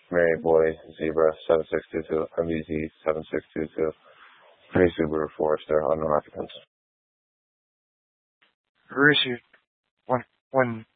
Mary Boy, Zebra 7622, MBZ 7622, Free Subaru Forester, unknown occupants. Received. One